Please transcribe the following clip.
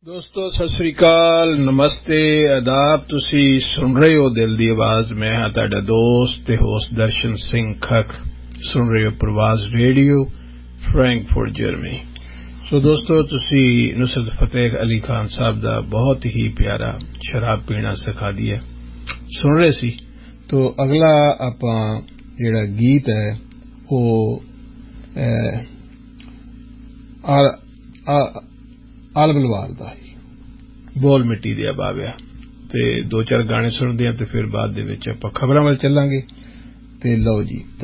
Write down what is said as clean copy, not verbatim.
ਦੋਸਤੋ ਸਤਿ ਸ੍ਰੀ ਅਕਾਲ, ਨਮਸਤੇ, ਆਦਾਬ। ਤੁਸੀਂ ਸੁਣ ਰਹੇ ਹੋ ਦਿਲ ਦੀ ਆਵਾਜ਼। ਮੈਂ ਹਾਂ ਤੁਹਾਡਾ ਦੋਸਤ ਤੇ ਹੋਸਟ ਦਰਸ਼ਨ ਸਿੰਘ ਖੱਖ। ਸੁਣ ਰਹੇ ਹੋ ਪ੍ਰਵਾਜ਼ ਰੇਡੀਓ, ਫਰੈਂਕਫਰਟ, ਜਰਮਨੀ। ਸੋ ਦੋਸਤੋ, ਤੁਸੀਂ ਨੁਸਰਤ ਫਤਿਹ ਅਲੀ ਖਾਨ ਸਾਹਿਬ ਦਾ ਬਹੁਤ ਹੀ ਪਿਆਰਾ ਸ਼ਰਾਬ ਪੀਣਾ ਸਿਖਾ ਦਿਆ ਸੁਣ ਰਹੇ ਸੀ। ਤੋ ਅਗਲਾ ਆਪਾਂ ਜਿਹੜਾ ਗੀਤ ਹੈ ਉਹ ਆਲ ਬਲਵਾਰ ਦਾ ਬੋਲ ਮਿੱਟੀ ਦੇ ਬਾਬਿਆ ਤੇ ਦੋ ਚਾਰ ਗਾਣੇ ਸੁਣਦੇ ਆ ਤੇ ਫਿਰ ਬਾਅਦ ਦੇ ਵਿੱਚ ਆਪਾਂ ਖਬਰਾਂ ਵੱਲ ਚੱਲਾਂਗੇ। ਤੇ ਲਓ ਜੀ।